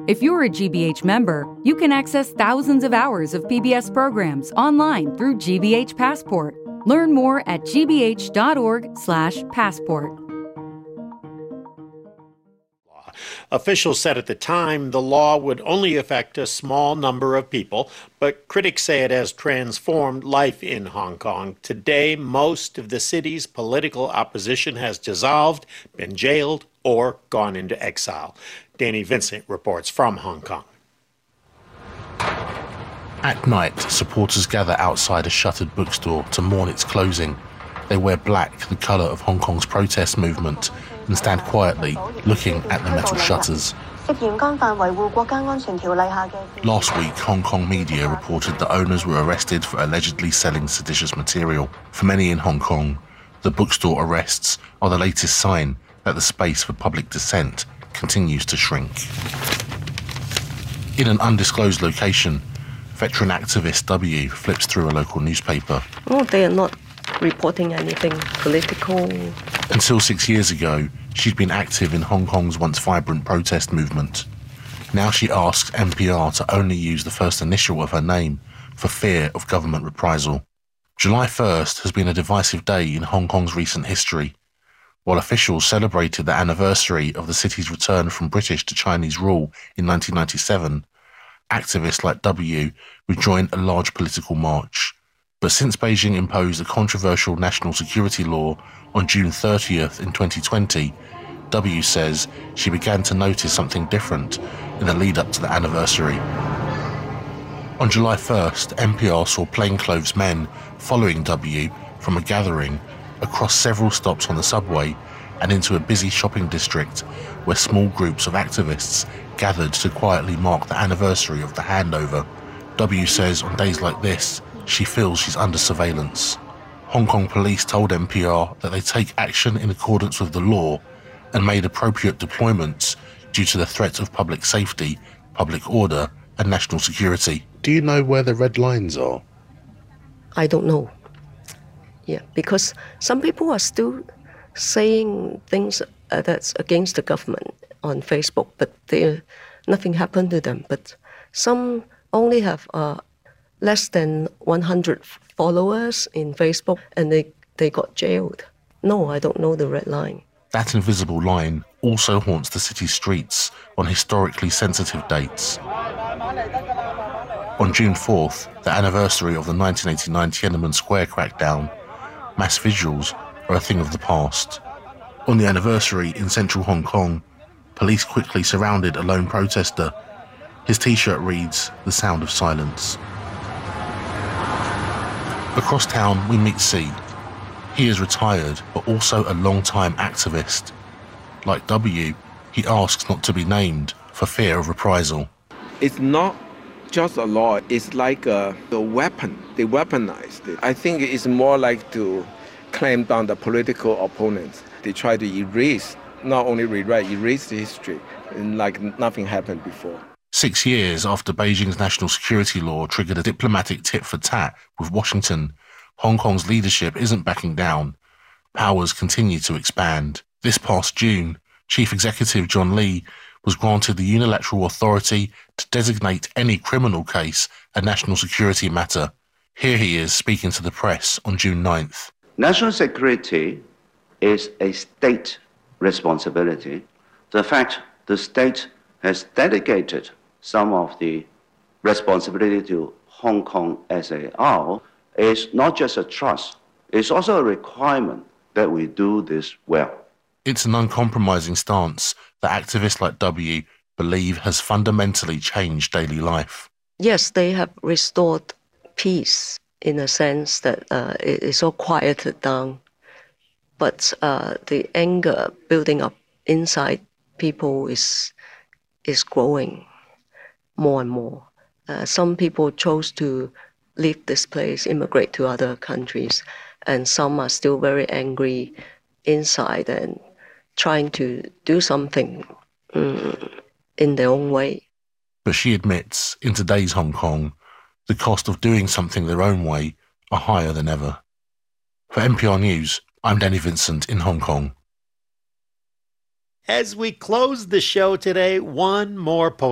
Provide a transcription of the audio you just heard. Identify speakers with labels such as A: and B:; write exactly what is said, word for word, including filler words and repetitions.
A: If you're a G B H member, you can access thousands of hours of P B S programs online through G B H Passport. Learn more at g b h dot org slash passport.
B: Officials said at the time the law would only affect a small number of people, but critics say it has transformed life in Hong Kong. Today, most of the city's political opposition has dissolved, been jailed, or gone into exile. Danny Vincent reports from Hong Kong.
C: At night, supporters gather outside a shuttered bookstore to mourn its closing. They wear black, the colour of Hong Kong's protest movement, and stand quietly, looking at the metal shutters. Last week, Hong Kong media reported that owners were arrested for allegedly selling seditious material. For many in Hong Kong, the bookstore arrests are the latest sign that the space for public dissent continues to shrink. In an undisclosed location, veteran activist W flips through a local newspaper.
D: Oh, they are not reporting anything political.
C: Until six years ago, she'd been active in Hong Kong's once vibrant protest movement. Now she asks N P R to only use the first initial of her name for fear of government reprisal. July first has been a divisive day in Hong Kong's recent history. While officials celebrated the anniversary of the city's return from British to Chinese rule in nineteen ninety-seven, activists like W rejoined a large political march. But since Beijing imposed a controversial national security law on June thirtieth in twenty twenty, W says she began to notice something different in the lead-up to the anniversary. On July first, N P R saw plainclothes men following W from a gathering across several stops on the subway and into a busy shopping district where small groups of activists gathered to quietly mark the anniversary of the handover. W says on days like this, she feels she's under surveillance. Hong Kong police told N P R that they take action in accordance with the law and made appropriate deployments due to the threat of public safety, public order and national security.
E: Do you know where the red lines are?
D: I don't know. Yeah, because some people are still saying things uh, that's against the government on Facebook, but they, nothing happened to them. But some only have uh, less than one hundred followers in Facebook, and they, they got jailed. No, I don't know the red line.
C: That invisible line also haunts the city's streets on historically sensitive dates. On June fourth, the anniversary of the nineteen eighty-nine Tiananmen Square crackdown, mass vigils are a thing of the past. On the anniversary in central Hong Kong, police quickly surrounded a lone protester. His t-shirt reads, "The Sound of Silence." Across town, we meet C. He is retired, but also a long-time activist. Like W, he asks not to be named for fear of reprisal.
F: It's not just a law, it's like a, a weapon. They weaponized it. I think it's more like to clamp down the political opponents. They try to erase, not only rewrite, erase the history, and like nothing happened before.
C: Six years after Beijing's national security law triggered a diplomatic tit for tat with Washington, Hong Kong's leadership isn't backing down. Powers continue to expand. This past June, Chief Executive John Lee was granted the unilateral authority to designate any criminal case a national security matter. Here he is speaking to the press on June ninth.
G: National security is a state responsibility. The fact the state has delegated some of the responsibility to Hong Kong S A R is not just a trust, it's also a requirement that we do this well.
C: It's an uncompromising stance that activists like W believe has fundamentally changed daily life.
D: Yes, they have restored peace in a sense that uh, it is all quieted down. But uh, the anger building up inside people is is growing more and more. Uh, some people chose to leave this place, immigrate to other countries, and some are still very angry inside and trying to do something um, in their own way.
C: But she admits, in today's Hong Kong, the cost of doing something their own way are higher than ever. For N P R News, I'm Danny Vincent in Hong Kong.
B: As we close the show today, one more post.